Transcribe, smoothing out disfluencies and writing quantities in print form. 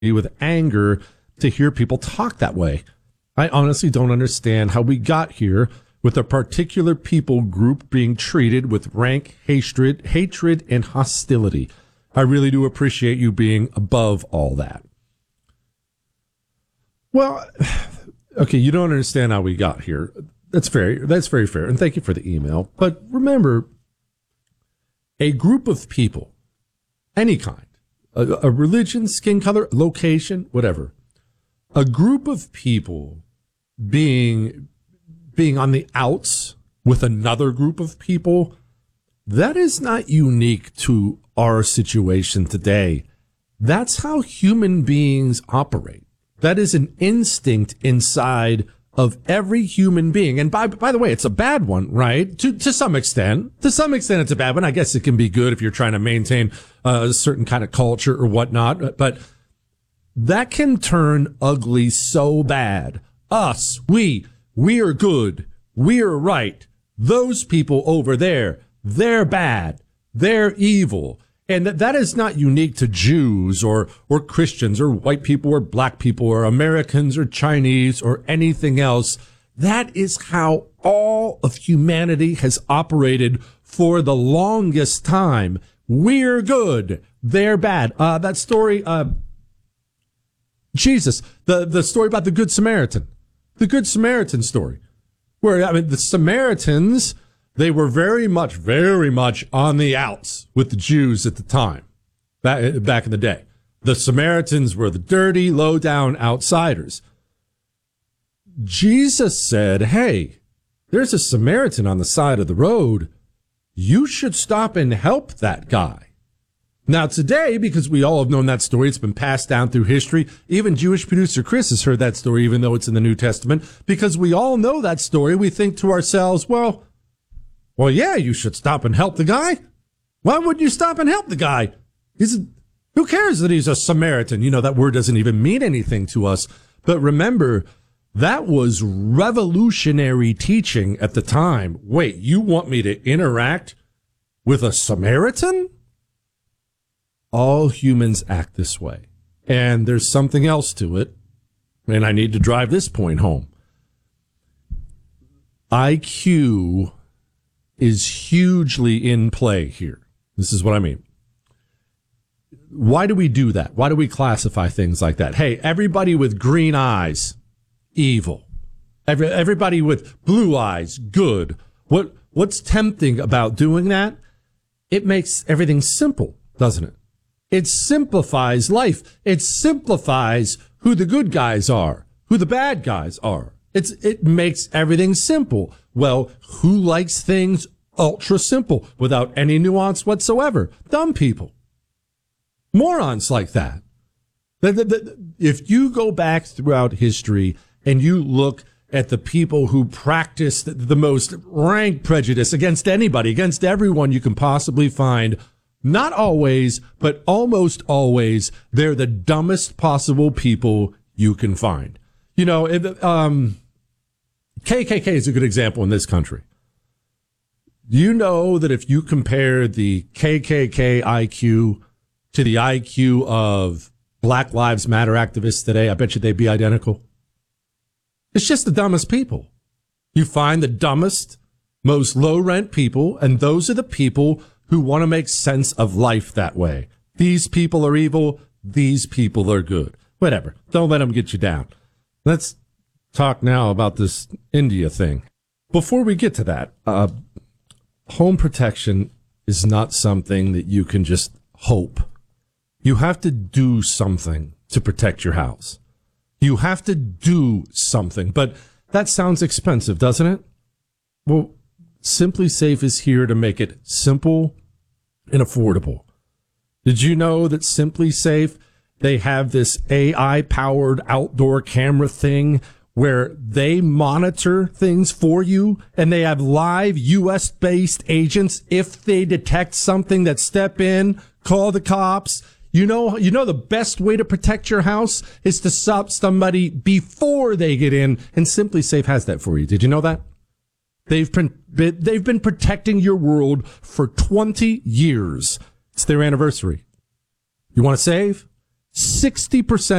with anger to hear people talk that way. I honestly don't understand how we got here with a particular people group being treated with rank hatred and hostility. I really do appreciate you being above all that. Well, okay, you don't understand how we got here. That's very fair, and thank you for the email. But remember, a group of people, any kind, a religion, skin color, location, whatever, a group of people being on the outs with another group of people, that is not unique to our situation today. That's how human beings operate. That is an instinct inside of every human being. And by the way, it's a bad one, right? To some extent. To some extent, it's a bad one. I guess it can be good if you're trying to maintain a certain kind of culture or whatnot. But that can turn ugly so bad. Us, we are good. We are right. Those people over there, they're bad. They're evil. And that is not unique to Jews or Christians or white people or black people or Americans or Chinese or anything else. That is how all of humanity has operated for the longest time. We're good. They're bad. That story, Jesus, the story about the Good Samaritan, story, where, I mean, the Samaritans, they were very much on the outs with the Jews at the time, back in the day. The Samaritans were the dirty, low-down outsiders. Jesus said, hey, there's a Samaritan on the side of the road. You should stop and help that guy. Now, today, because we all have known that story, it's been passed down through history. Even Jewish producer Chris has heard that story, even though it's in the New Testament. Because we all know that story, we think to ourselves, well, yeah, you should stop and help the guy. Why would you stop and help the guy? Who cares that he's a Samaritan? You know, that word doesn't even mean anything to us. But remember, that was revolutionary teaching at the time. Wait, you want me to interact with a Samaritan? All humans act this way. And there's something else to it. And I need to drive this point home. IQ is hugely in play here. This is what I mean. Why do we do that? Why do we classify things like that? Hey, everybody with green eyes, evil. Everybody with blue eyes, good. What's tempting about doing that? It makes everything simple, doesn't it? It simplifies life. It simplifies who the good guys are, who the bad guys are. It makes everything simple. Well, who likes things ultra simple without any nuance whatsoever? Dumb people. Morons like that. If you go back throughout history and you look at the people who practiced the most rank prejudice against anybody, against everyone you can possibly find, not always, but almost always, they're the dumbest possible people you can find. You know, KKK is a good example in this country. Do you know that if you compare the KKK IQ to the IQ of Black Lives Matter activists today, I bet you they'd be identical? It's just the dumbest people. You find the dumbest, most low-rent people, and those are the people who want to make sense of life that way. These people are evil. These people are good. Whatever. Don't let them get you down. Let's talk now about this India thing. Before we get to that, home protection is not something that you can just hope. You have to do something to protect your house. You have to do something, but that sounds expensive, doesn't it? Well, Simply Safe is here to make it simple and affordable. Did you know that Simply Safe, they have this AI-powered outdoor camera thing where they monitor things for you, and they have live U.S.-based agents. If they detect something, that step in, call the cops. You know the best way to protect your house is to stop somebody before they get in, and Simply Safe has that for you. Did you know that? They've been protecting your world for 20 years. It's their anniversary. You want to save? 60%